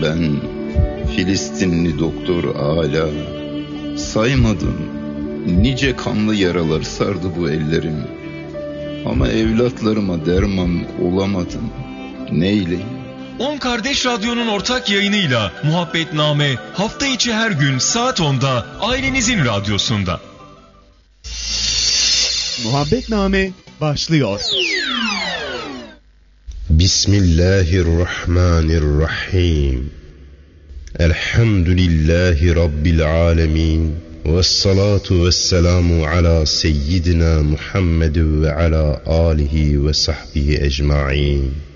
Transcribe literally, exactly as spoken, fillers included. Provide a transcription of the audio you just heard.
Ben Filistinli doktor Ala, saymadım nice kanlı yaralar sardı bu ellerim. Ama evlatlarıma derman olamadım, neyleyim? On Kardeş Radyo'nun ortak yayınıyla Muhabbetname hafta içi her gün saat onda ailenizin radyosunda. Muhabbetname başlıyor. Bismillahirrahmanirrahim. Elhamdülillahi Rabbil alemin. Vessalatu vesselamu ala seyyidina Muhammed ve ala alihi ve sahbihi ecma'in.